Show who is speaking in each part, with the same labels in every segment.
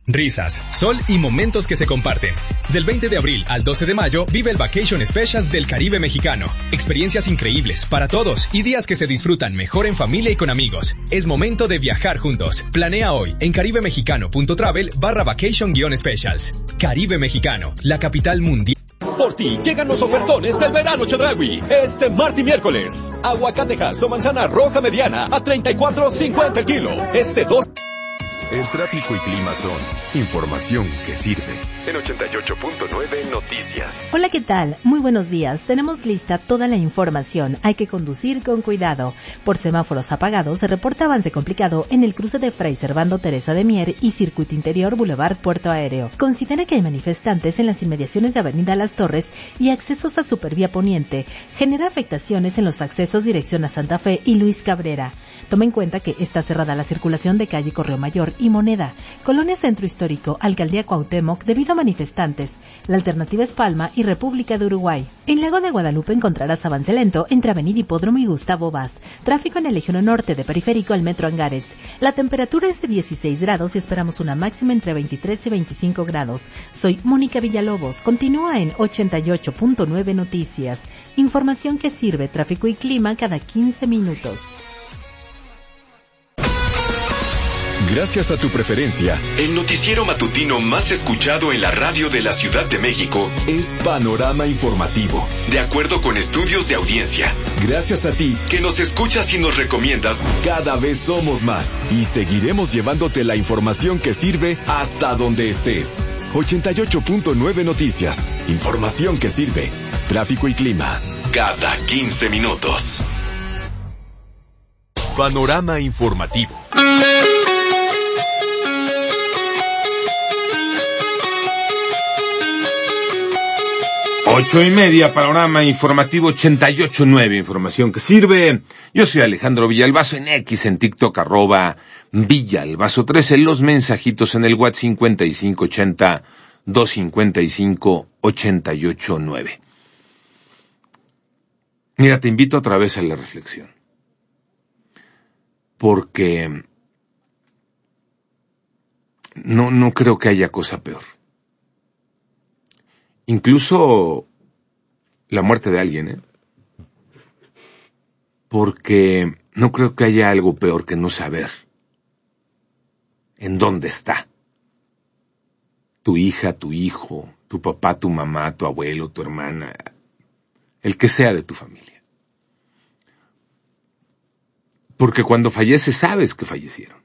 Speaker 1: Risas, sol y momentos que se comparten. Del 20 de abril al 12 de mayo, vive el Vacation Specials del Caribe mexicano. Experiencias increíbles para todos y días que se disfrutan mejor en familia y con amigos. Es momento de viajar juntos. Planea hoy en caribemexicano.travel/vacation-specials. Caribe Mexicano, la capital mundial.
Speaker 2: Por ti llegan los ofertones del verano Chedraui. Este martes y miércoles. Aguacatejas o manzana roja mediana a $34.50 el kilo.
Speaker 3: El tráfico y clima son información que sirve. En 88.9 Noticias.
Speaker 4: Hola, ¿qué tal? Muy buenos días. Tenemos lista toda la información. Hay que conducir con cuidado. Por semáforos apagados se reporta avance complicado en el cruce de Fray Servando Teresa de Mier y Circuito Interior Boulevard Puerto Aéreo. Considera que hay manifestantes en las inmediaciones de Avenida Las Torres y accesos a Supervía Poniente. Genera afectaciones en los accesos dirección a Santa Fe y Luis Cabrera. Toma en cuenta que está cerrada la circulación de calle Correo Mayor y Moneda, Colonia Centro Histórico, Alcaldía Cuauhtémoc, debido a manifestantes. La alternativa es Palma y República de Uruguay. En Lago de Guadalupe encontrarás avance lento entre Avenida Hipódromo y Gustavo Vaz. Tráfico en el Eje Norte de Periférico al Metro Angares. La temperatura es de 16 grados y esperamos una máxima entre 23 y 25 grados. Soy Mónica Villalobos. Continúa en 88.9 Noticias. Información que sirve, tráfico y clima cada 15 minutos.
Speaker 3: Gracias a tu preferencia, el noticiero matutino más escuchado en la radio de la Ciudad de México es Panorama Informativo, de acuerdo con estudios de audiencia. Gracias a ti, que nos escuchas y nos recomiendas, cada vez somos más y seguiremos llevándote la información que sirve hasta donde estés. 88.9 Noticias, información que sirve, tráfico y clima, cada 15 minutos. Panorama Informativo.
Speaker 5: 8:30, Panorama Informativo 88.9, información que sirve. Yo soy Alejandro Villalbazo, en X, en TikTok, @Villalbazo13, los mensajitos en el WhatsApp 5580-255-889. Mira, te invito otra vez a la reflexión. Porque no creo que haya cosa peor. Incluso la muerte de alguien, Porque no creo que haya algo peor que no saber en dónde está tu hija, tu hijo, tu papá, tu mamá, tu abuelo, tu hermana, el que sea de tu familia. Porque cuando falleces sabes que fallecieron.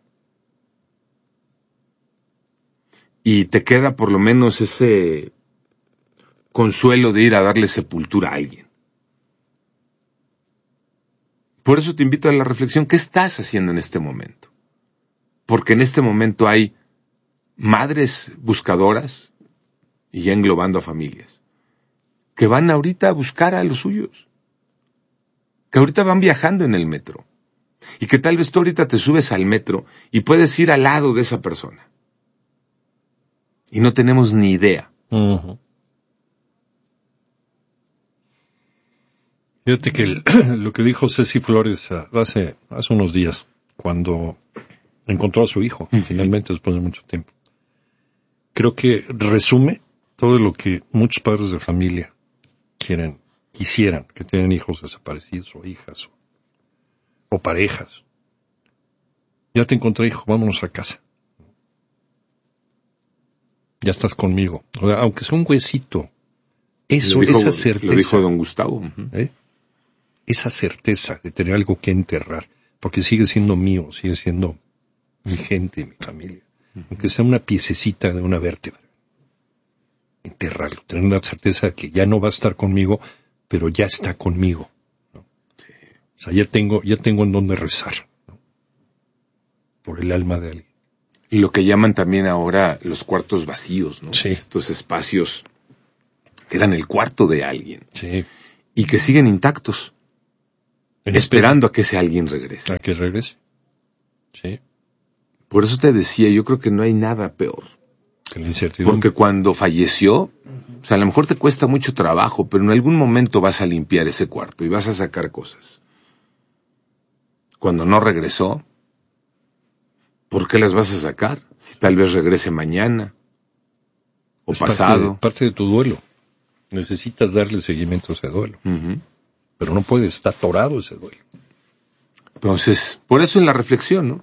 Speaker 5: Y te queda por lo menos ese consuelo de ir a darle sepultura a alguien. Por eso te invito a la reflexión, ¿qué estás haciendo en este momento? Porque en este momento hay madres buscadoras, y ya englobando a familias, que van ahorita a buscar a los suyos, que ahorita van viajando en el metro, y que tal vez tú ahorita te subes al metro y puedes ir al lado de esa persona. Y no tenemos ni idea.
Speaker 6: Uh-huh. Fíjate que lo que dijo Ceci Flores hace unos días, cuando encontró a su hijo, finalmente, después de mucho tiempo, creo que resume todo lo que muchos padres de familia quisieran, que tienen hijos desaparecidos o hijas o parejas. Ya te encontré, hijo, vámonos a casa. Ya estás conmigo. O sea, aunque sea un huesito, esa certeza.
Speaker 5: Lo dijo don Gustavo. Uh-huh.
Speaker 6: Esa certeza de tener algo que enterrar, porque sigue siendo mío, sigue siendo mi gente, mi familia. Uh-huh. Aunque sea una piececita de una vértebra. Enterrarlo, tener la certeza de que ya no va a estar conmigo, pero ya está conmigo, ¿no? Sí. O sea, ya tengo en dónde rezar, ¿no? Por el alma de alguien.
Speaker 5: Y lo que llaman también ahora los cuartos vacíos, ¿no?
Speaker 6: Sí.
Speaker 5: Estos espacios que eran el cuarto de alguien.
Speaker 6: Sí.
Speaker 5: Y que siguen intactos, esperando a que ese alguien regrese.
Speaker 6: A que regrese. Sí.
Speaker 5: Por eso te decía, yo creo que no hay nada peor.
Speaker 6: Que la incertidumbre.
Speaker 5: Porque cuando falleció, o sea, a lo mejor te cuesta mucho trabajo, pero en algún momento vas a limpiar ese cuarto y vas a sacar cosas. Cuando no regresó, ¿por qué las vas a sacar? Si tal vez regrese mañana o es pasado.
Speaker 6: Parte de tu duelo. Necesitas darle seguimiento a ese duelo. Pero no puede estar atorado ese duelo.
Speaker 5: Entonces, por eso en la reflexión, ¿no?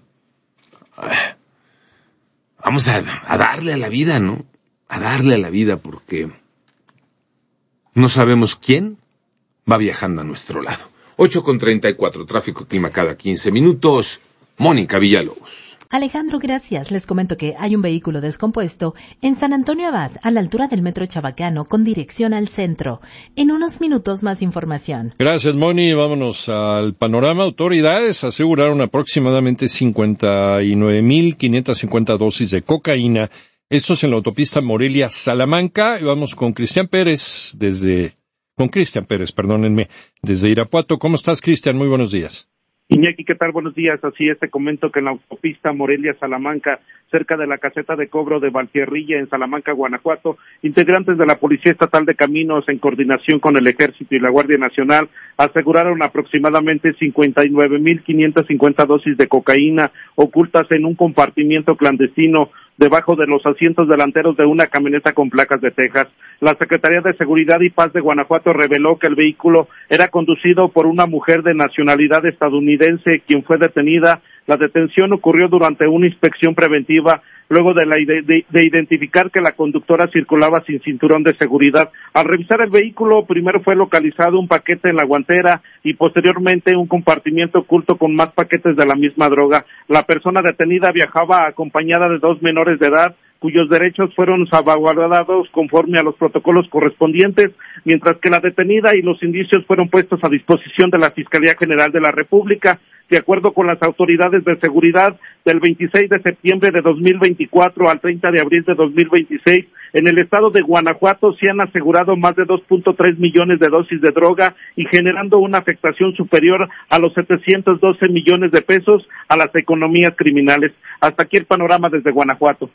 Speaker 5: Vamos a darle a la vida, ¿no? A darle a la vida porque no sabemos quién va viajando a nuestro lado. 8:34, tráfico y clima cada 15 minutos. Mónica Villalobos.
Speaker 4: Alejandro, gracias. Les comento que hay un vehículo descompuesto en San Antonio Abad, a la altura del Metro Chabacano, con dirección al centro. En unos minutos más información.
Speaker 6: Gracias, Moni. Vámonos al panorama. Autoridades aseguraron aproximadamente 59.550 dosis de cocaína. Esto es en la autopista Morelia-Salamanca. Y vamos con Cristian Pérez, desde Irapuato. ¿Cómo estás, Cristian? Muy buenos días.
Speaker 7: Iñaki, ¿qué tal? Buenos días. Así es, te comento que en la autopista Morelia-Salamanca, cerca de la caseta de cobro de Valtierrilla, en Salamanca, Guanajuato, integrantes de la Policía Estatal de Caminos, en coordinación con el Ejército y la Guardia Nacional, aseguraron aproximadamente 59.550 dosis de cocaína ocultas en un compartimiento clandestino debajo de los asientos delanteros de una camioneta con placas de Texas. La Secretaría de Seguridad y Paz de Guanajuato reveló que el vehículo era conducido por una mujer de nacionalidad estadounidense, quien fue detenida. La detención ocurrió durante una inspección preventiva, luego de identificar que la conductora circulaba sin cinturón de seguridad. Al revisar el vehículo, primero fue localizado un paquete en la guantera y posteriormente un compartimiento oculto con más paquetes de la misma droga. La persona detenida viajaba acompañada de 2 menores de edad, cuyos derechos fueron salvaguardados conforme a los protocolos correspondientes, mientras que la detenida y los indicios fueron puestos a disposición de la Fiscalía General de la República. De acuerdo con las autoridades de seguridad, del 26 de septiembre de 2024 al 30 de abril de 2026, en el estado de Guanajuato se han asegurado más de 2.3 millones de dosis de droga y generando una afectación superior a los 712 millones de pesos a las economías criminales. Hasta aquí el panorama desde Guanajuato.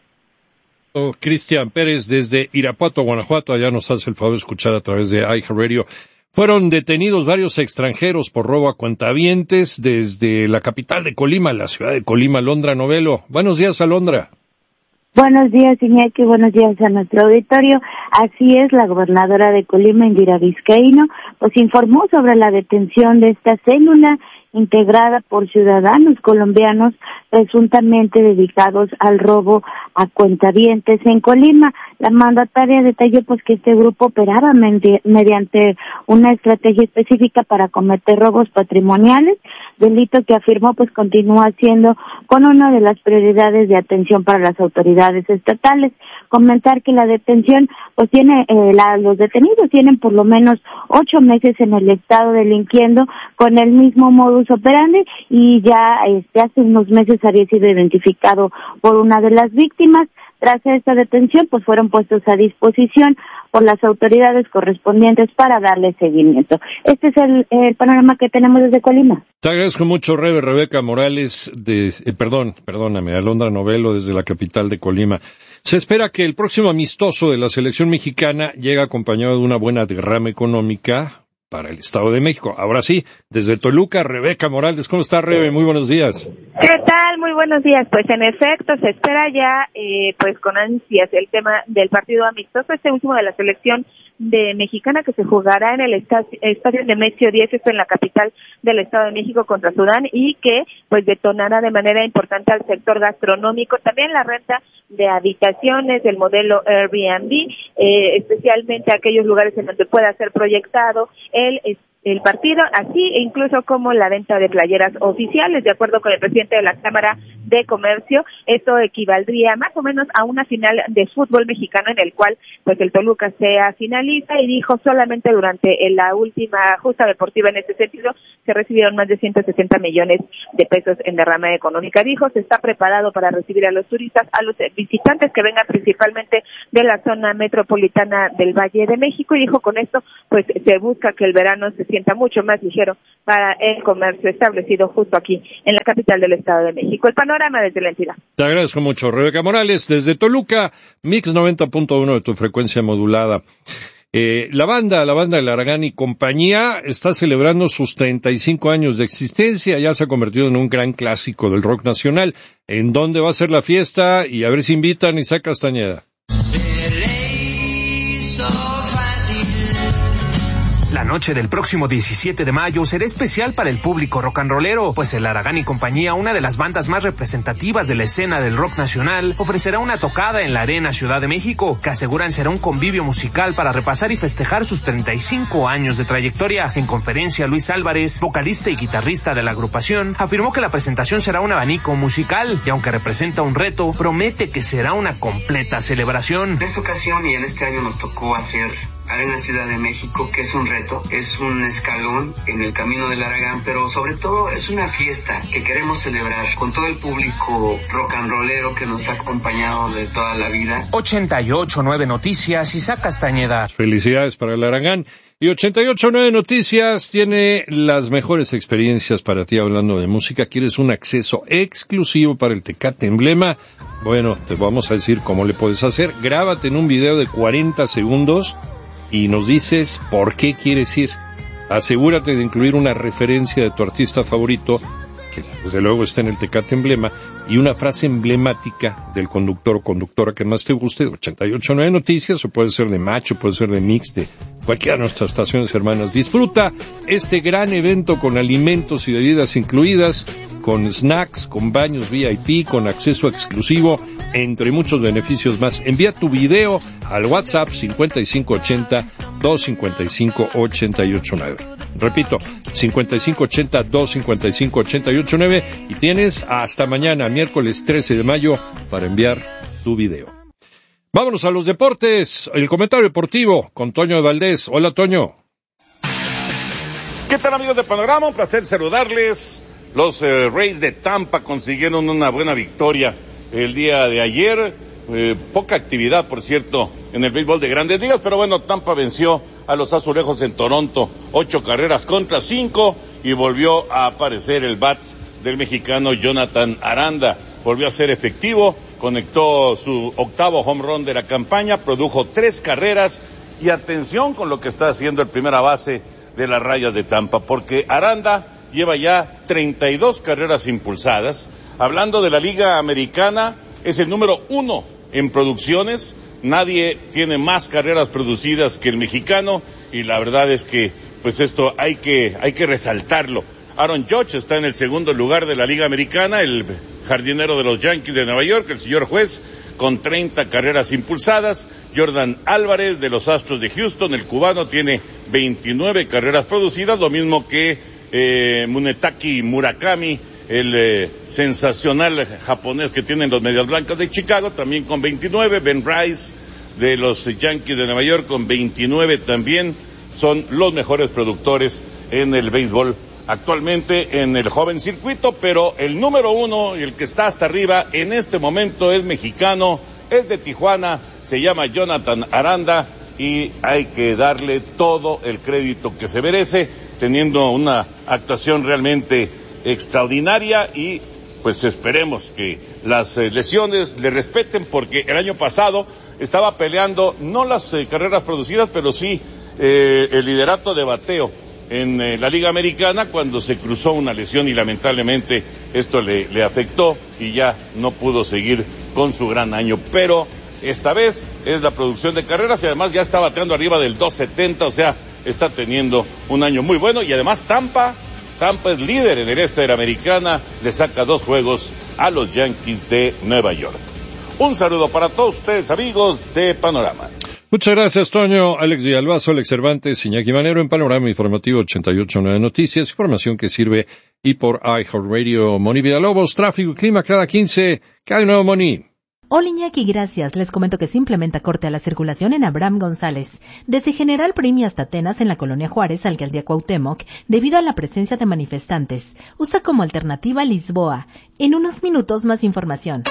Speaker 6: Cristian Pérez desde Irapuato, Guanajuato, allá nos hace el favor de escuchar a través de iHeartRadio. Fueron detenidos varios extranjeros por robo a cuentavientes desde la capital de Colima, la ciudad de Colima. Alondra Novelo. Buenos días, Alondra.
Speaker 8: Buenos días, Iñaki. Buenos días a nuestro auditorio. Así es, la gobernadora de Colima, Indira Vizcaíno, pues informó sobre la detención de esta célula integrada por ciudadanos colombianos presuntamente dedicados al robo a cuentavientes en Colima. La mandataria detalló pues que este grupo operaba mediante una estrategia específica para cometer robos patrimoniales, delito que afirmó pues continúa siendo con una de las prioridades de atención para las autoridades estatales. Comentar que la detención pues tiene, los detenidos tienen por lo menos 8 meses en el estado delinquiendo con el mismo modus operandi y ya hace unos meses había sido identificado por una de las víctimas. Tras esta detención, pues fueron puestos a disposición por las autoridades correspondientes para darle seguimiento. Este es el panorama que tenemos desde Colima.
Speaker 6: Te agradezco mucho, Rebeca Morales, perdóname, Alondra Novelo, desde la capital de Colima. Se espera que el próximo amistoso de la selección mexicana llegue acompañado de una buena derrama económica para el Estado de México. Ahora sí, desde Toluca, Rebeca Morales. ¿Cómo está, Rebe? Muy buenos días.
Speaker 9: ¿Qué tal? Muy buenos días. Pues en efecto, se espera ya, pues con ansias el tema del partido amistoso, este último de la selección de mexicana que se jugará en el estadio Nemesio 10, esto en la capital del Estado de México contra Sudán y que pues detonará de manera importante al sector gastronómico, también la renta de habitaciones del modelo Airbnb, especialmente aquellos lugares en donde pueda ser proyectado el partido, así e incluso como la venta de playeras oficiales. De acuerdo con el presidente de la Cámara de Comercio, esto equivaldría más o menos a una final de fútbol mexicano en el cual pues el Toluca sea finalista, y dijo solamente durante la última justa deportiva en este sentido se recibieron más de 160 millones de pesos en derrama económica. Dijo se está preparado para recibir a los turistas, a los visitantes que vengan principalmente de la zona metropolitana del Valle de México, y dijo con esto pues se busca que el verano se sienta mucho más ligero para el comercio establecido justo aquí en la capital del Estado de México. El panorama desde la entidad.
Speaker 6: Te agradezco mucho, Rebeca Morales, desde Toluca, Mix 90.1 de tu frecuencia modulada. La banda El Aragán y compañía está celebrando sus 35 años de existencia, ya se ha convertido en un gran clásico del rock nacional. ¿En dónde va a ser la fiesta? Y a ver si invitan Isaac Castañeda.
Speaker 10: La noche del próximo 17 de mayo será especial para el público rock and rollero, pues el Aragán y compañía, una de las bandas más representativas de la escena del rock nacional, ofrecerá una tocada en la Arena Ciudad de México, que aseguran será un convivio musical para repasar y festejar sus 35 años de trayectoria. En conferencia, Luis Álvarez, vocalista y guitarrista de la agrupación, afirmó que la presentación será un abanico musical, y aunque representa un reto, promete que será una completa celebración.
Speaker 11: En esta ocasión y en este año nos tocó hacer Arena Ciudad de México, que es un reto, es un escalón en el camino del Aragán, pero sobre todo es una fiesta que queremos celebrar con todo el público rock and rollero que nos ha acompañado de toda la vida.
Speaker 10: 88.9 Noticias, Isaac Castañeda.
Speaker 6: Felicidades para el Aragán. Y 88.9 Noticias tiene las mejores experiencias para ti hablando de música. ¿Quieres un acceso exclusivo para el Tecate Emblema? Bueno, te vamos a decir cómo le puedes hacer. Grábate en un video de 40 segundos y nos dices por qué quieres ir. Asegúrate de incluir una referencia de tu artista favorito, que desde luego está en el Tecate Emblema, y una frase emblemática del conductor o conductora que más te guste. 88.9 Noticias, o puede ser de Macho, puede ser de Mix, de cualquiera de nuestras estaciones hermanas. Disfruta este gran evento con alimentos y bebidas incluidas, con snacks, con baños VIP, con acceso exclusivo, entre muchos beneficios más. Envía tu video al WhatsApp 5580-255-889. Repito, 5580-255-889, y tienes hasta mañana, miércoles 13 de mayo, para enviar tu video. Vámonos a los deportes. El comentario deportivo con Toño de Valdés. Hola, Toño.
Speaker 12: ¿Qué tal, amigos de Panorama? Un placer saludarles. Los Rays de Tampa consiguieron una buena victoria el día de ayer. Poca actividad, por cierto, en el béisbol de Grandes Ligas, pero bueno, Tampa venció a los Azulejos en Toronto, 8-5, y volvió a aparecer el bat del mexicano Jonathan Aranda. Volvió a ser efectivo, conectó su octavo home run de la campaña, produjo 3 carreras, y atención con lo que está haciendo el primera base de las Rayas de Tampa, porque Aranda lleva ya 32 carreras impulsadas. Hablando de la Liga Americana, es el número 1 en producciones. Nadie tiene más carreras producidas que el mexicano, y la verdad es que pues esto hay que resaltarlo. Aaron Judge está en el segundo lugar de la Liga Americana, el jardinero de los Yankees de Nueva York, el señor juez, con 30 carreras impulsadas. Jordan Álvarez de los Astros de Houston, el cubano, tiene 29 carreras producidas, lo mismo que Munetaki Murakami, el sensacional japonés que tienen los Medias Blancas de Chicago, también con 29. Ben Rice de los Yankees de Nueva York con 29 también. Son los mejores productores en el béisbol actualmente en el joven circuito, pero el número 1 y el que está hasta arriba en este momento es mexicano, es de Tijuana, se llama Jonathan Aranda, y hay que darle todo el crédito que se merece, teniendo una actuación realmente extraordinaria, y pues esperemos que las lesiones le respeten, porque el año pasado estaba peleando no las carreras producidas, pero sí el liderato de bateo en la Liga Americana, cuando se cruzó una lesión y lamentablemente esto le afectó y ya no pudo seguir con su gran año. Pero esta vez es la producción de carreras, y además ya está bateando arriba del 270, o sea, está teniendo un año muy bueno. Y además Tampa es líder en el este de la Americana, le saca 2 juegos a los Yankees de Nueva York. Un saludo para todos ustedes, amigos de Panorama.
Speaker 6: Muchas gracias, Toño. Alex Villalbazo, Alex Cervantes, Iñaki Manero en Panorama Informativo 88.9 Noticias, información que sirve y por iHeartRadio. Moni Villalobos, tráfico y clima cada 15. ¿Qué hay nuevo, Moni?
Speaker 4: Hola, Iñaki, gracias. Les comento que se implementa corte a la circulación en Abraham González, desde General Primi hasta Atenas en la Colonia Juárez, Alcaldía Cuauhtémoc, debido a la presencia de manifestantes. Usa como alternativa Lisboa. En unos minutos más información.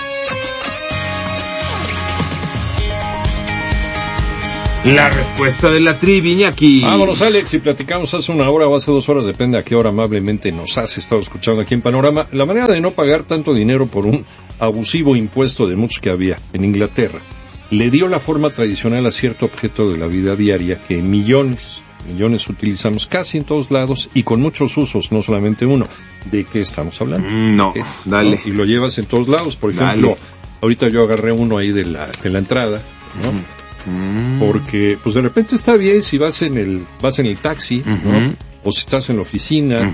Speaker 5: La respuesta de la trivia, Iñaki.
Speaker 6: Vámonos, Alex, y platicamos hace 1 hora o hace 2 horas, depende a qué hora amablemente nos has estado escuchando aquí en Panorama, la manera de no pagar tanto dinero por un abusivo impuesto de muchos que había en Inglaterra. le dio la forma tradicional a cierto objeto de la vida diaria que millones utilizamos casi en todos lados y con muchos usos, no solamente uno. ¿De qué estamos hablando?
Speaker 5: No, dale.
Speaker 6: ¿No? Y lo llevas en todos lados, por ejemplo, ahorita yo agarré uno ahí de la entrada, ¿no? Porque pues de repente está bien si vas en el taxi, ¿no? O si estás en la oficina,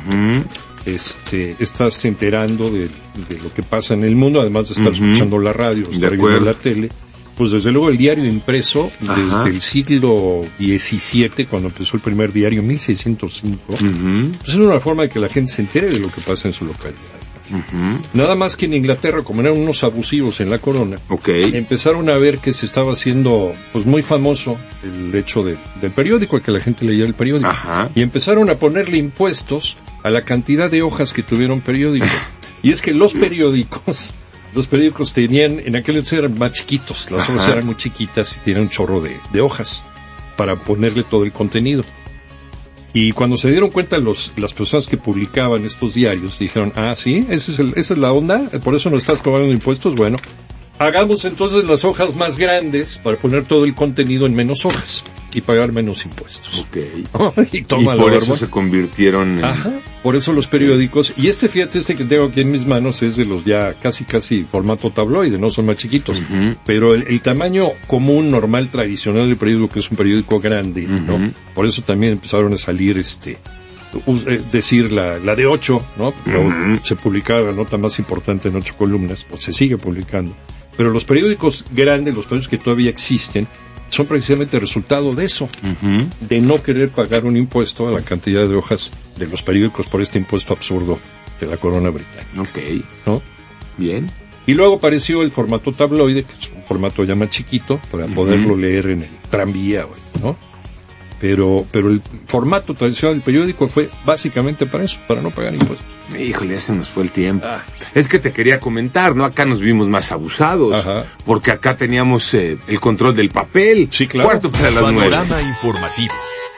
Speaker 6: estás enterando de lo que pasa en el mundo, además de estar escuchando la radio, estar viendo la tele. Pues desde luego el diario impreso, desde el siglo XVII, cuando empezó el primer diario, 1605, pues era una forma de que la gente se entere de lo que pasa en su localidad. Nada más que en Inglaterra, como eran unos abusivos en la corona, empezaron a ver que se estaba haciendo pues muy famoso el hecho del periódico, que la gente leía el periódico, y empezaron a ponerle impuestos a la cantidad de hojas que tuvieron periódico. Y es que los periódicos tenían, en aquel entonces eran más chiquitos, las hojas eran muy chiquitas y tenían un chorro de hojas para ponerle todo el contenido. Y cuando se dieron cuenta las personas que publicaban estos diarios, dijeron, sí, esa es la onda, por eso no estás cobrando impuestos. Bueno, hagamos entonces las hojas más grandes para poner todo el contenido en menos hojas y pagar menos impuestos. Y
Speaker 5: por eso se convirtieron en...
Speaker 6: por eso los periódicos, y fíjate, que tengo aquí en mis manos es de los ya casi formato tabloide, no son más chiquitos, pero el tamaño común, normal, tradicional del periódico, que es un periódico grande, ¿no? Por eso también empezaron a salir decir la de 8, ¿no? Se publicaba la nota más importante en 8 columnas, pues se sigue publicando. Pero los periódicos grandes, los periódicos que todavía existen, son precisamente resultado de eso, de no querer pagar un impuesto a la cantidad de hojas de los periódicos por este impuesto absurdo de la corona británica. ¿No?
Speaker 5: Bien.
Speaker 6: Y luego apareció el formato tabloide, que es un formato ya más chiquito, para poderlo leer en el tranvía, ¿no? Pero el formato tradicional del periódico fue básicamente para eso, para no pagar impuestos.
Speaker 5: Híjole, ya se nos fue el tiempo. Es que te quería comentar, ¿no? Acá nos vimos más abusados, porque acá teníamos el control del papel.
Speaker 6: Sí, claro.
Speaker 3: 8:45 Panorama informativo.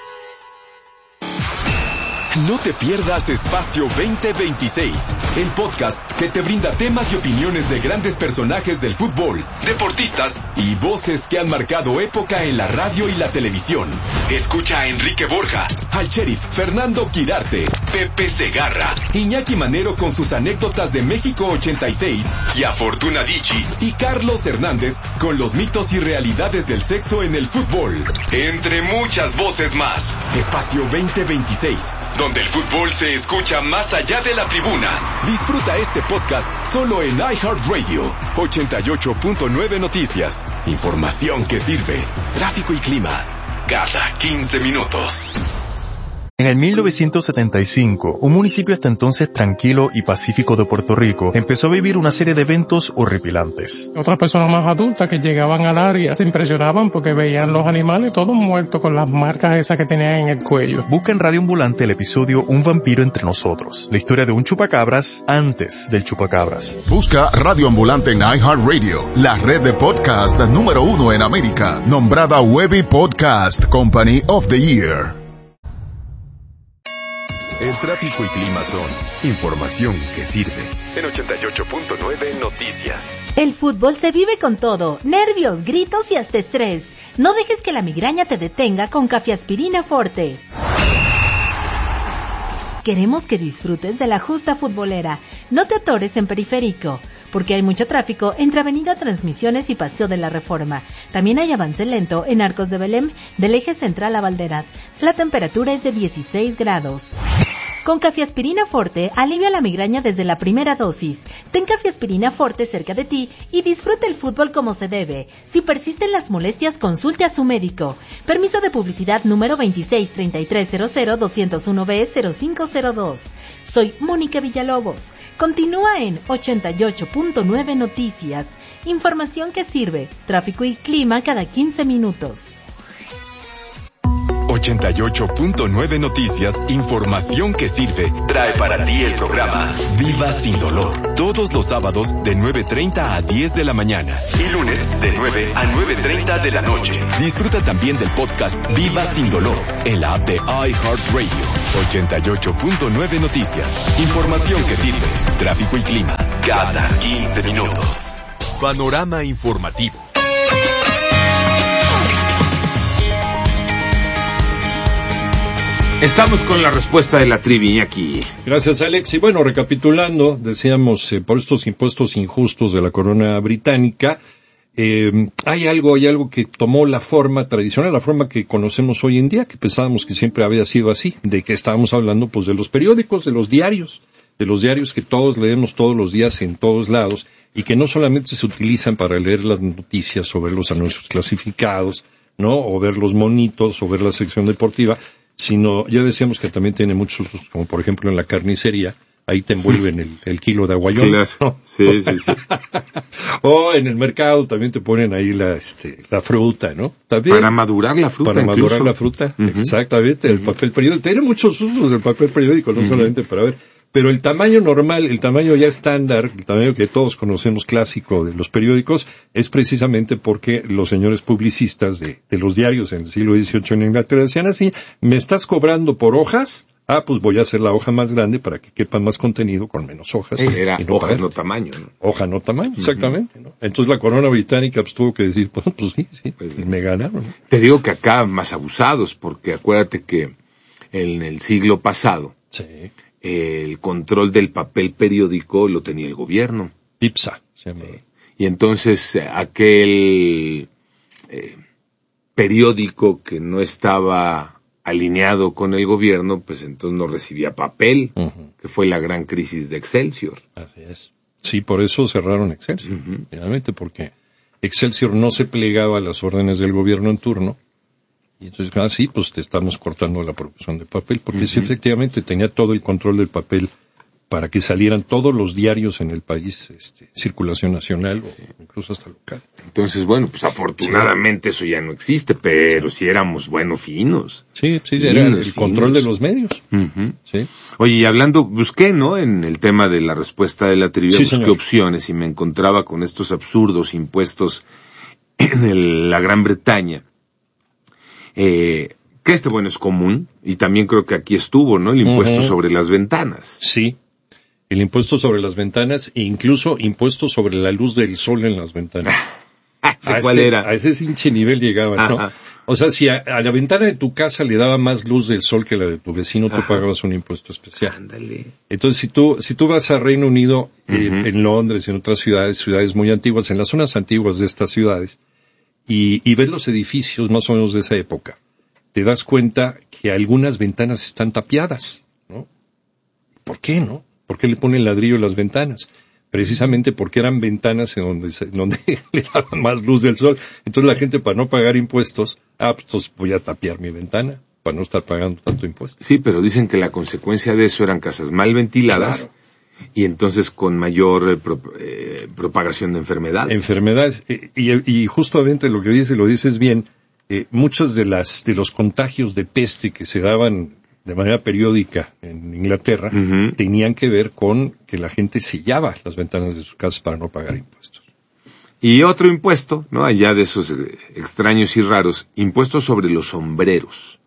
Speaker 3: No te pierdas Espacio 2026, el podcast que te brinda temas y opiniones de grandes personajes del fútbol, deportistas y voces que han marcado época en la radio y la televisión. Escucha a Enrique Borja, al sheriff Fernando Quirarte, Pepe Segarra, Iñaki Manero con sus anécdotas de México 86 y a Fortuna Dicci y Carlos Hernández con los mitos y realidades del sexo en el fútbol. Entre muchas voces más. Espacio 2026, donde el fútbol se escucha más allá de la tribuna. Disfruta este podcast solo en iHeartRadio. 88.9 Noticias. Información que sirve. Tráfico y clima. Cada 15 minutos.
Speaker 13: En el 1975, un municipio hasta entonces tranquilo y pacífico de Puerto Rico empezó a vivir una serie de eventos horripilantes.
Speaker 14: Otras personas más adultas que llegaban al área se impresionaban porque veían los animales todos muertos con las marcas esas que tenían en el cuello.
Speaker 13: Busca en Radio Ambulante el episodio Un vampiro entre nosotros, la historia de un chupacabras antes del chupacabras.
Speaker 15: Busca Radio Ambulante en iHeartRadio, la red de podcast número 1 en América, nombrada Webby Podcast Company of the Year.
Speaker 3: El tráfico y clima son información que sirve. En 88.9 Noticias.
Speaker 4: El fútbol se vive con todo, nervios, gritos y hasta estrés. No dejes que la migraña te detenga con Cafeaspirina Forte. Queremos que disfrutes de la justa futbolera. No te atores en Periférico, porque hay mucho tráfico entre Avenida Transmisiones y Paseo de la Reforma. También hay avance lento en Arcos de Belém, del eje central a Valderas. La temperatura es de 16 grados. Con Cafeaspirina Forte, alivia la migraña desde la primera dosis. Ten Cafeaspirina Forte cerca de ti y disfruta el fútbol como se debe. Si persisten las molestias, consulte a su médico. Permiso de publicidad número 263300-201B0502. Soy Mónica Villalobos. Continúa en 88.9 Noticias. Información que sirve. Tráfico y clima cada 15 minutos.
Speaker 3: 88.9 Noticias, información que sirve, trae para ti el programa Viva Sin Dolor. Todos los sábados de 9:30 a 10 de la mañana y lunes de 9 a 9:30 de la noche. Disfruta también del podcast Viva Sin Dolor en la app de iHeartRadio. 88.9 Noticias, información que sirve, tráfico y clima cada 15 minutos. Panorama informativo.
Speaker 5: Estamos con la respuesta de la trivia aquí.
Speaker 6: Gracias, Alex. Y bueno, recapitulando, decíamos, por estos impuestos injustos de la corona británica, hay algo que tomó la forma tradicional, la forma que conocemos hoy en día, que pensábamos que siempre había sido así, de que estábamos hablando pues de los periódicos, de los diarios que todos leemos todos los días en todos lados, y que no solamente se utilizan para leer las noticias o ver los anuncios clasificados, ¿no? O ver los monitos, o ver la sección deportiva, sino, ya decíamos que también tiene muchos usos, como por ejemplo en la carnicería, ahí te envuelven el kilo de aguayón.
Speaker 5: Claro. ¿No? Sí.
Speaker 6: O en el mercado también te ponen ahí la fruta, ¿no? También.
Speaker 5: Para madurar la fruta.
Speaker 6: Para madurar la fruta, exactamente. El papel periódico. Tiene muchos usos el papel periódico, no solamente para ver. Pero el tamaño normal, el tamaño ya estándar, el tamaño que todos conocemos clásico de los periódicos, es precisamente porque los señores publicistas de los diarios en el siglo XVIII en Inglaterra decían así: me estás cobrando por hojas, pues voy a hacer la hoja más grande para que quepa más contenido con menos hojas.
Speaker 5: Era hoja, no tamaño, ¿no?
Speaker 6: Hoja, no tamaño, exactamente, ¿no? Entonces la corona británica pues tuvo que decir, pues sí, me ganaron.
Speaker 5: Te digo que acá más abusados, porque acuérdate que en el siglo pasado, el control del papel periódico lo tenía el gobierno.
Speaker 6: IPSA se llama.
Speaker 5: Y entonces aquel periódico que no estaba alineado con el gobierno, pues entonces no recibía papel, que fue la gran crisis de Excelsior.
Speaker 6: Así es. Sí, por eso cerraron Excelsior, realmente, porque Excelsior no se plegaba a las órdenes del gobierno en turno. Y entonces, pues te estamos cortando la producción de papel, porque sí, efectivamente tenía todo el control del papel para que salieran todos los diarios en el país, circulación nacional o incluso hasta local.
Speaker 5: Entonces, bueno, pues afortunadamente eso ya no existe, pero si éramos, finos.
Speaker 6: Sí, era el control de los medios. Sí.
Speaker 5: Oye, y hablando, busqué, ¿no?, en el tema de la respuesta de la trivia, busqué opciones y me encontraba con estos absurdos impuestos en la Gran Bretaña. Que es común, y también creo que aquí estuvo, ¿no?, el impuesto sobre las ventanas.
Speaker 6: Sí, el impuesto sobre las ventanas e incluso impuesto sobre la luz del sol en las ventanas.
Speaker 5: ¿Cuál era?
Speaker 6: A ese hinche nivel llegaban, ¿no? O sea, si a la ventana de tu casa le daba más luz del sol que la de tu vecino, tú pagabas un impuesto especial.
Speaker 5: Ándale.
Speaker 6: Entonces, si tú vas a Reino Unido, en Londres, en otras ciudades muy antiguas, en las zonas antiguas de estas ciudades, y ves los edificios más o menos de esa época, te das cuenta que algunas ventanas están tapiadas, ¿no? ¿Por qué, no? ¿Por qué le ponen ladrillo a las ventanas? Precisamente porque eran ventanas en donde le daban más luz del sol. Entonces la gente, para no pagar impuestos, pues voy a tapiar mi ventana, para no estar pagando tanto impuesto.
Speaker 5: Sí, pero dicen que la consecuencia de eso eran casas mal ventiladas. Claro. Y entonces con mayor propagación de enfermedades.
Speaker 6: Y justamente lo dices bien, muchos de los contagios de peste que se daban de manera periódica en Inglaterra tenían que ver con que la gente sellaba las ventanas de sus casas para no pagar impuestos.
Speaker 5: Y otro impuesto, ¿no?, allá de esos extraños y raros, impuestos sobre los sombreros.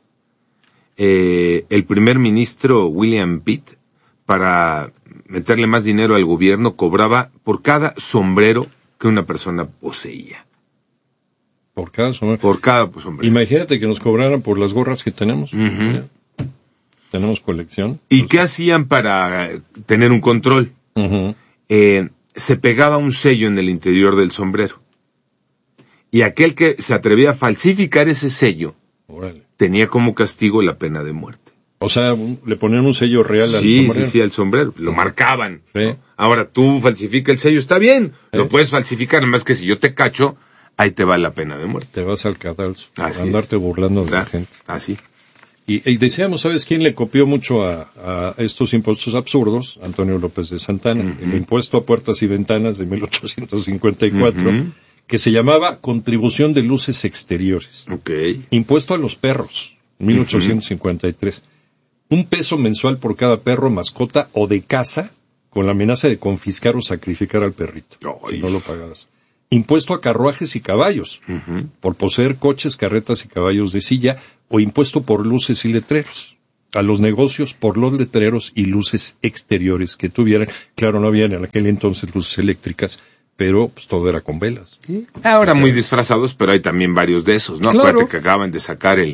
Speaker 5: El primer ministro William Pitt, para meterle más dinero al gobierno, cobraba por cada sombrero que una persona poseía.
Speaker 6: ¿Por cada sombrero?
Speaker 5: Por cada sombrero.
Speaker 6: Imagínate que nos cobraran por las gorras que tenemos. Tenemos colección.
Speaker 5: ¿Y qué hacían para tener un control? Se pegaba un sello en el interior del sombrero. Y aquel que se atrevía a falsificar ese sello, tenía como castigo la pena de muerte.
Speaker 6: O sea, le ponían un sello real al sombrero.
Speaker 5: Sí, al sombrero. Lo marcaban. Sí. ¿No? Ahora, tú falsifica el sello, está bien. Lo puedes falsificar, nada más que si yo te cacho, ahí te va la pena de muerte.
Speaker 6: Te vas al cadalso por andarte burlando de la gente.
Speaker 5: Así.
Speaker 6: Y decíamos, ¿sabes quién le copió mucho a estos impuestos absurdos? Antonio López de Santana. El impuesto a puertas y ventanas de 1854, que se llamaba Contribución de Luces Exteriores. Impuesto a los perros, 1853. 1 peso mensual por cada perro, mascota o de casa, con la amenaza de confiscar o sacrificar al perrito, si no lo pagabas. Impuesto a carruajes y caballos, por poseer coches, carretas y caballos de silla, o impuesto por luces y letreros. A los negocios por los letreros y luces exteriores que tuvieran. Claro, no había en aquel entonces luces eléctricas, pero pues todo era con velas.
Speaker 5: Ahora muy disfrazados, pero hay también varios de esos, ¿no? Claro. Acuérdate que acaban de sacar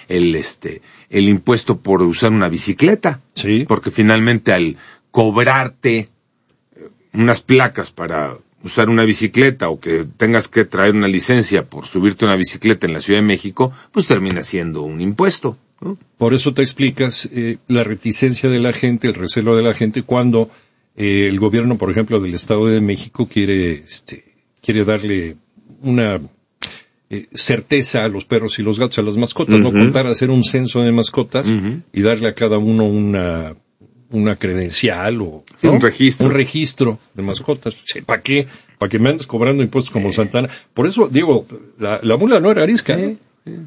Speaker 5: el impuesto por usar una bicicleta.
Speaker 6: Sí.
Speaker 5: Porque finalmente al cobrarte unas placas para usar una bicicleta o que tengas que traer una licencia por subirte a una bicicleta en la Ciudad de México, pues termina siendo un impuesto, ¿no?
Speaker 6: Por eso te explicas la reticencia de la gente, el recelo de la gente cuando el gobierno, por ejemplo, del Estado de México quiere darle una certeza a los perros y los gatos, a las mascotas, no contar, hacer un censo de mascotas y darle a cada uno una credencial o
Speaker 5: sí, ¿no? Un registro
Speaker 6: de mascotas. ¿Para qué? ¿Para que me andes cobrando impuestos como Santana? Por eso, digo, la mula no era arisca.
Speaker 5: Sí.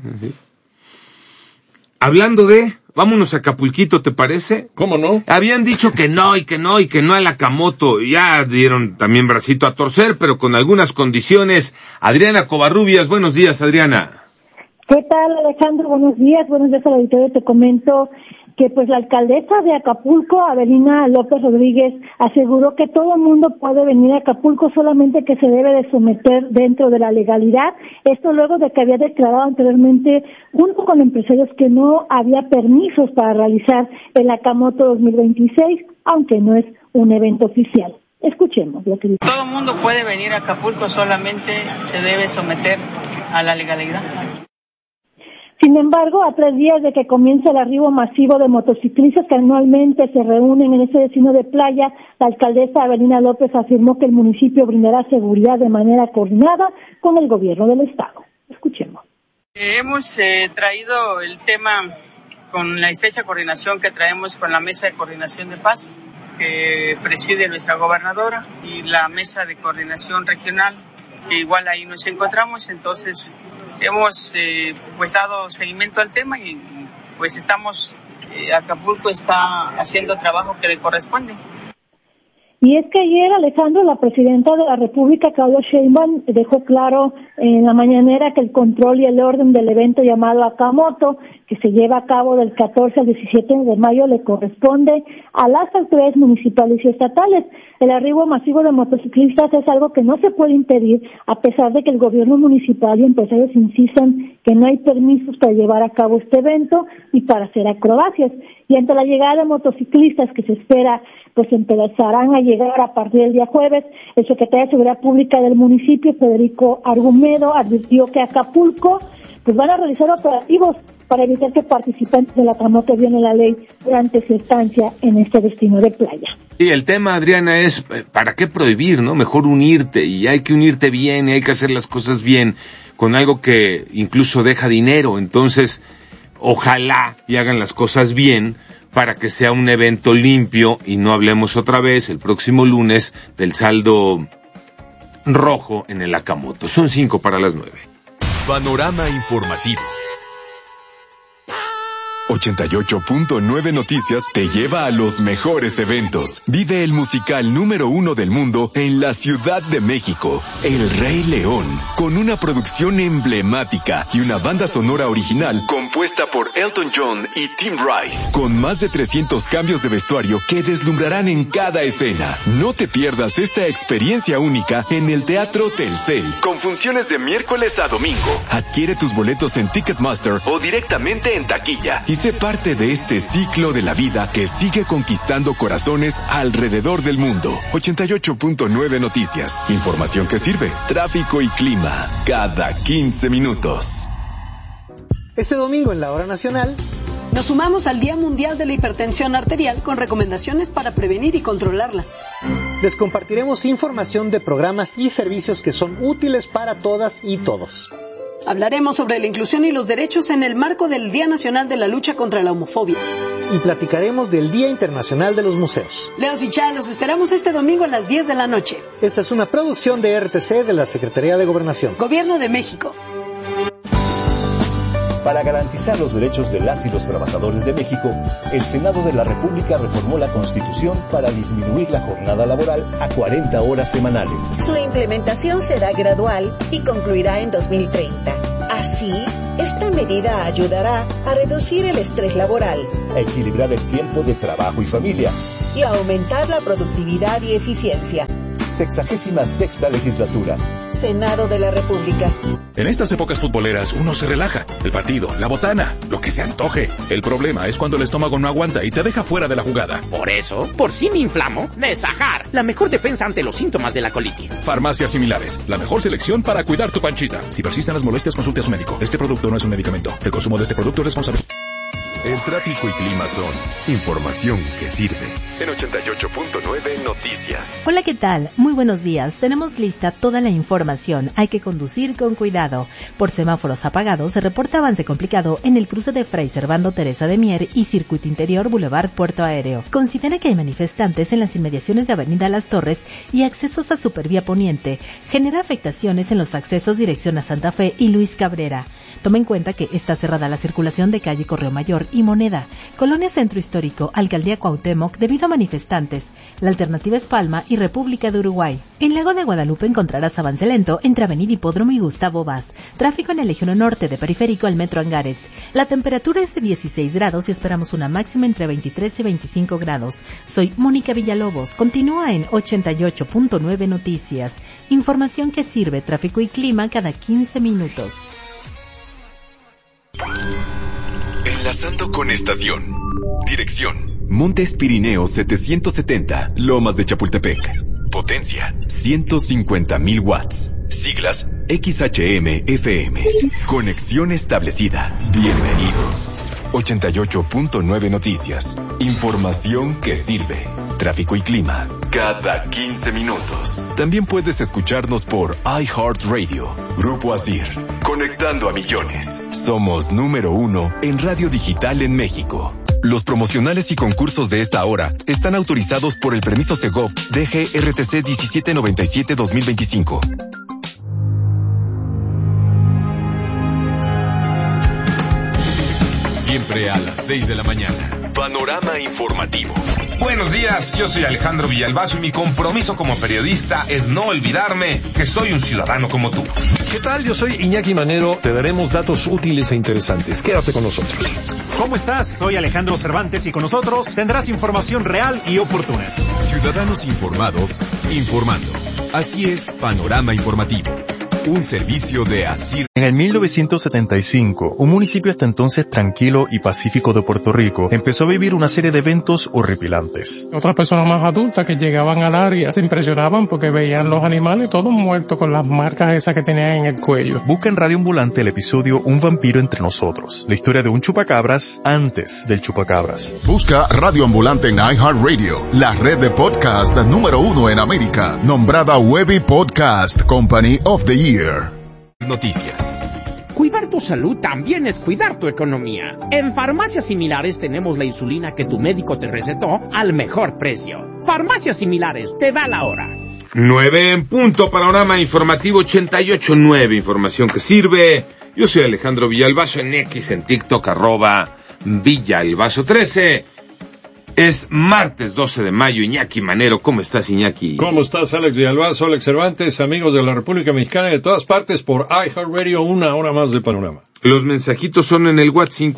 Speaker 5: Hablando vámonos a Acapulquito, ¿te parece?
Speaker 6: ¿Cómo no?
Speaker 5: Habían dicho que no a la Camoto. Ya dieron también bracito a torcer, pero con algunas condiciones. Adriana Covarrubias, buenos días, Adriana.
Speaker 16: ¿Qué tal, Alejandro? Buenos días al auditorio. Te comento que pues la alcaldesa de Acapulco, Avelina López Rodríguez, aseguró que todo el mundo puede venir a Acapulco, solamente que se debe de someter dentro de la legalidad. Esto luego de que había declarado anteriormente, junto con empresarios, que no había permisos para realizar el Acamoto 2026, aunque no es un evento oficial. Escuchemos lo que dice.
Speaker 17: Todo el mundo puede venir a Acapulco, solamente se debe someter a la legalidad.
Speaker 16: Sin embargo, a 3 días de que comience el arribo masivo de motociclistas que anualmente se reúnen en ese destino de playa, la alcaldesa Avelina López afirmó que el municipio brindará seguridad de manera coordinada con el gobierno del estado. Escuchemos.
Speaker 17: Hemos traído el tema con la estrecha coordinación que traemos con la Mesa de Coordinación de Paz, que preside nuestra gobernadora, y la Mesa de Coordinación Regional, que igual ahí nos encontramos. Entonces hemos pues dado seguimiento al tema y pues Acapulco está haciendo el trabajo que le corresponde.
Speaker 16: Y es que ayer, Alejandro, la presidenta de la República, Claudia Sheinbaum, dejó claro en la mañanera que el control y el orden del evento llamado Acamoto, que se lleva a cabo del 14 al 17 de mayo, le corresponde a las autoridades municipales y estatales. El arribo masivo de motociclistas es algo que no se puede impedir, a pesar de que el gobierno municipal y empresarios insisten que no hay permisos para llevar a cabo este evento y para hacer acrobacias. Y ante la llegada de motociclistas que se espera pues empezarán a llegar a partir del día jueves, el secretario de Seguridad Pública del municipio, Federico Argumedo, advirtió que Acapulco pues van a realizar operativos para evitar que participantes de la Acamoto violen la ley durante su estancia en este destino de playa.
Speaker 5: Y el tema, Adriana, es ¿para qué prohibir, no? Mejor unirte, y hay que unirte bien, y hay que hacer las cosas bien, con algo que incluso deja dinero. Entonces, ojalá y hagan las cosas bien para que sea un evento limpio y no hablemos otra vez el próximo lunes del saldo rojo en el Acamoto. Son 8:55.
Speaker 3: Panorama informativo. 88.9 Noticias te lleva a los mejores eventos. Vive el musical número 1 del mundo en la Ciudad de México, El Rey León, con una producción emblemática y una banda sonora original compuesta por Elton John y Tim Rice, con más de 300 cambios de vestuario que deslumbrarán en cada escena. No te pierdas esta experiencia única en el Teatro Telcel, con funciones de miércoles a domingo. Adquiere tus boletos en Ticketmaster o directamente en taquilla y sé parte de este ciclo de la vida que sigue conquistando corazones alrededor del mundo. 88.9 Noticias. Información que sirve. Tráfico y clima. Cada 15 minutos.
Speaker 18: Este domingo en la Hora Nacional
Speaker 19: nos sumamos al Día Mundial de la Hipertensión Arterial con recomendaciones para prevenir y controlarla.
Speaker 18: Les compartiremos información de programas y servicios que son útiles para todas y todos.
Speaker 19: Hablaremos sobre la inclusión y los derechos en el marco del Día Nacional de la Lucha contra la Homofobia.
Speaker 18: Y platicaremos del Día Internacional de los Museos.
Speaker 19: Leos y Chá, los esperamos este domingo a las 10 de la noche.
Speaker 18: Esta es una producción de RTC de la Secretaría de Gobernación.
Speaker 19: Gobierno de México.
Speaker 20: Para garantizar los derechos de las y los trabajadores de México, el Senado de la República reformó la Constitución para disminuir la jornada laboral a 40 horas semanales.
Speaker 21: Su implementación será gradual y concluirá en 2030. Así, esta medida ayudará a reducir el estrés laboral,
Speaker 20: a equilibrar el tiempo de trabajo y familia,
Speaker 21: y a aumentar la productividad y eficiencia.
Speaker 20: 66ª legislatura.
Speaker 21: Senado de la República.
Speaker 1: En estas épocas futboleras uno se relaja. El partido, la botana, lo que se antoje. El problema es cuando el estómago no aguanta y te deja fuera de la jugada.
Speaker 22: Por eso, por si me inflamo, Nesajar, la mejor defensa ante los síntomas de la colitis.
Speaker 1: Farmacias Similares, la mejor selección para cuidar tu panchita. Si persisten las molestias, consulte a su médico. Este producto no es un medicamento. El consumo de este producto es responsable.
Speaker 3: El tráfico y clima son información que sirve. En 88.9 Noticias.
Speaker 4: Hola, ¿qué tal? Muy buenos días. Tenemos lista toda la información. Hay que conducir con cuidado. Por semáforos apagados se reporta avance complicado en el cruce de Fray Servando Teresa de Mier y Circuito Interior Boulevard Puerto Aéreo. Considera que hay manifestantes en las inmediaciones de Avenida Las Torres y accesos a Supervía Poniente. Genera afectaciones en los accesos dirección a Santa Fe y Luis Cabrera. Toma en cuenta que está cerrada la circulación de calle Correo Mayor y Moneda, Colonia Centro Histórico, Alcaldía Cuauhtémoc, debido a manifestantes. La alternativa es Palma y República de Uruguay. En Lago de Guadalupe encontrarás avance lento entre Avenida Hipódromo y Gustavo Vaz. Tráfico en el Eje 1 Norte de Periférico al Metro Angares. La temperatura es de 16 grados y esperamos una máxima entre 23 y 25 grados. Soy Mónica Villalobos. Continúa en 88.9 Noticias. Información que sirve, tráfico y clima cada 15 minutos.
Speaker 3: Enlazando con estación. Dirección: Montes Pirineos 770, Lomas de Chapultepec. Potencia: 150,000 watts. Siglas: XHM-FM. Conexión establecida. Bienvenido. 88.9 Noticias. Información que sirve. Tráfico y clima cada 15 minutos. También puedes escucharnos por iHeartRadio. Grupo Asir. Conectando a millones. Somos número 1 en radio digital en México. Los promocionales y concursos de esta hora están autorizados por el permiso Segov DGRTC 1797-2025. Siempre a las 6 de la mañana. Panorama informativo.
Speaker 23: Buenos días, yo soy Alejandro Villalbazo y mi compromiso como periodista es no olvidarme que soy un ciudadano como tú.
Speaker 6: ¿Qué tal? Yo soy Iñaki Manero. Te daremos datos útiles e interesantes. Quédate con nosotros.
Speaker 24: ¿Cómo estás? Soy Alejandro Cervantes y con nosotros tendrás información real y oportuna.
Speaker 3: Ciudadanos informados, informando. Así es, Panorama Informativo. Un servicio de Asir.
Speaker 13: En el 1975, un municipio hasta entonces tranquilo y pacífico de Puerto Rico empezó a vivir una serie de eventos horripilantes.
Speaker 14: Otras personas más adultas que llegaban al área se impresionaban porque veían los animales todos muertos con las marcas esas que tenían en el cuello.
Speaker 13: Busca en Radio Ambulante el episodio Un vampiro entre nosotros, la historia de un chupacabras antes del chupacabras.
Speaker 15: Busca Radio Ambulante en iHeartRadio, la red de podcast número 1 en América, nombrada Webby Podcast Company of the Year.
Speaker 3: Noticias.
Speaker 22: Cuidar tu salud también es cuidar tu economía. En Farmacias Similares tenemos la insulina que tu médico te recetó al mejor precio. Farmacias Similares, te da la hora.
Speaker 5: 9 en punto, Panorama Informativo 88.9, información que sirve. Yo soy Alejandro Villalbazo en X, en TikTok, @Villalbazo13. Es martes 12 de mayo, Iñaki Manero. ¿Cómo estás, Iñaki?
Speaker 6: ¿Cómo estás, Alex Villalbazo, Alex Cervantes, amigos de la República Mexicana y de todas partes por iHeartRadio, una hora más de Panorama?
Speaker 5: Los mensajitos son en el WhatsApp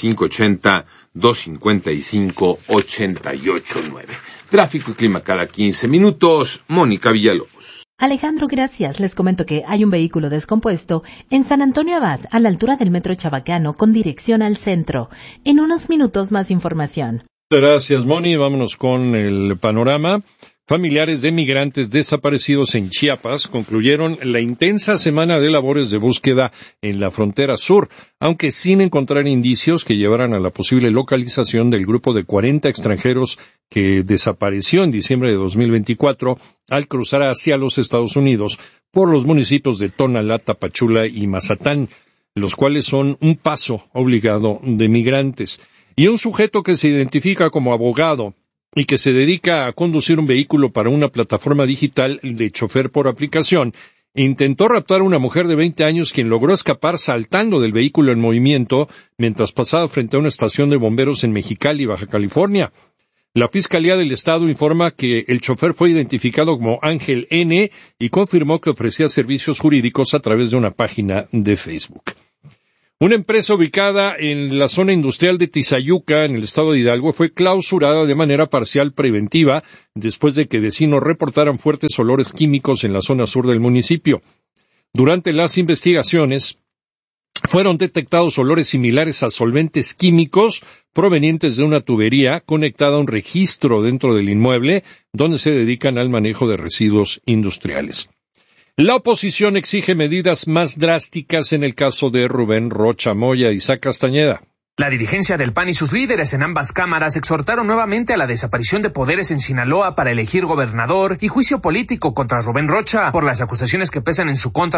Speaker 5: 5580-255-889. Tráfico y clima cada 15 minutos. Mónica Villalobos.
Speaker 4: Alejandro, gracias. Les comento que hay un vehículo descompuesto en San Antonio Abad, a la altura del Metro Chabacano, con dirección al centro. En unos minutos más información.
Speaker 6: Gracias, Moni. Vámonos con el panorama. Familiares de migrantes desaparecidos en Chiapas concluyeron la intensa semana de labores de búsqueda en la frontera sur, aunque sin encontrar indicios que llevaran a la posible localización del grupo de 40 extranjeros que desapareció en diciembre de 2024 al cruzar hacia los Estados Unidos por los municipios de Tonalá, Tapachula y Mazatán, los cuales son un paso obligado de migrantes. Y un sujeto que se identifica como abogado y que se dedica a conducir un vehículo para una plataforma digital de chofer por aplicación, intentó raptar a una mujer de 20 años quien logró escapar saltando del vehículo en movimiento mientras pasaba frente a una estación de bomberos en Mexicali, Baja California. La Fiscalía del Estado informa que el chofer fue identificado como Ángel N. y confirmó que ofrecía servicios jurídicos a través de una página de Facebook. Una empresa ubicada en la zona industrial de Tizayuca, en el estado de Hidalgo, fue clausurada de manera parcial preventiva después de que vecinos reportaran fuertes olores químicos en la zona sur del municipio. Durante las investigaciones, fueron detectados olores similares a solventes químicos provenientes de una tubería conectada a un registro dentro del inmueble donde se dedican al manejo de residuos industriales. La oposición exige medidas más drásticas en el caso de Rubén Rocha Moya. Isaac Castañeda.
Speaker 10: La dirigencia del PAN y sus líderes en ambas cámaras exhortaron nuevamente a la desaparición de poderes en Sinaloa para elegir gobernador y juicio político contra Rubén Rocha por las acusaciones que pesan en su contra